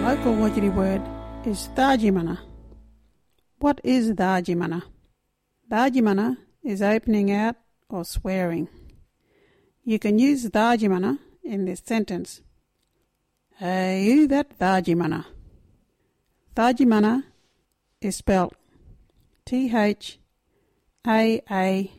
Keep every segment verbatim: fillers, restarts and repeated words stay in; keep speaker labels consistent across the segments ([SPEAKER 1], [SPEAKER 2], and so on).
[SPEAKER 1] local Wajiri word is Thajimana. What is Thajimana? Thajimana is opening out or swearing. You can use Thajimana in this sentence. Hey, you that Thajimana. Thajimana is spelled T H A A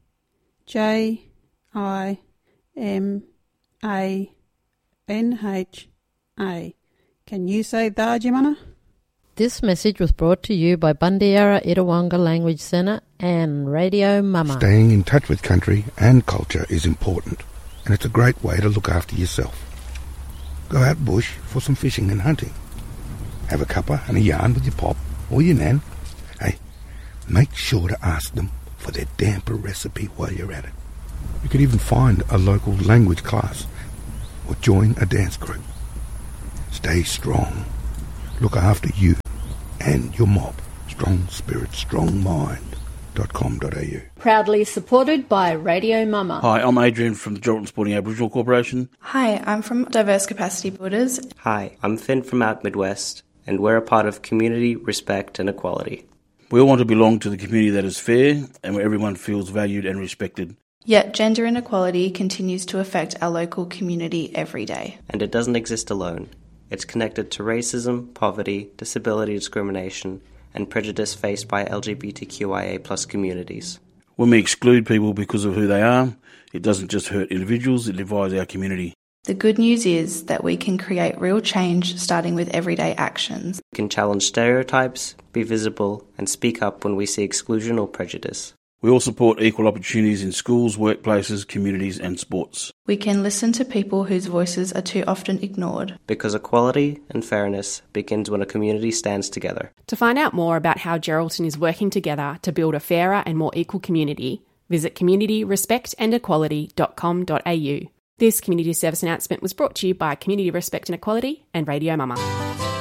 [SPEAKER 1] J I M A N H A. Can you say Thajimana?
[SPEAKER 2] This message was brought to you by Bundiara Itawanga Language Centre and Radio Mama.
[SPEAKER 3] Staying in touch with country and culture is important, and it's a great way to look after yourself. Go out bush for some fishing and hunting. Have a cuppa and a yarn with your pop or your nan. Hey, make sure to ask them for their damper recipe while you're at it. You could even find a local language class or join a dance group. Stay strong. Look after you and your mob. Strong spirit, strong mind. .com dot a u.
[SPEAKER 4] Proudly supported by Radio Mama.
[SPEAKER 5] Hi, I'm Adrian from the Geraldton Sporting Aboriginal Corporation.
[SPEAKER 6] Hi, I'm from Diverse Capacity Builders.
[SPEAKER 7] Hi, I'm Finn from Out Midwest, and we're a part of community, respect and equality.
[SPEAKER 5] We all want to belong to the community that is fair and where everyone feels valued and respected.
[SPEAKER 6] Yet gender inequality continues to affect our local community every day.
[SPEAKER 7] And it doesn't exist alone. It's connected to racism, poverty, disability discrimination, and prejudice faced by L G B T Q I A plus communities.
[SPEAKER 5] When we exclude people because of who they are, it doesn't just hurt individuals, it divides our community.
[SPEAKER 6] The good news is that we can create real change starting with everyday actions.
[SPEAKER 7] We can challenge stereotypes, be visible, and speak up when we see exclusion or prejudice.
[SPEAKER 5] We all support equal opportunities in schools, workplaces, communities and sports.
[SPEAKER 6] We can listen to people whose voices are too often ignored.
[SPEAKER 7] Because equality and fairness begins when a community stands together.
[SPEAKER 8] To find out more about how Geraldton is working together to build a fairer and more equal community, visit community respect and equality dot com dot a u. This community service announcement was brought to you by Community Respect and Equality and Radio Mama.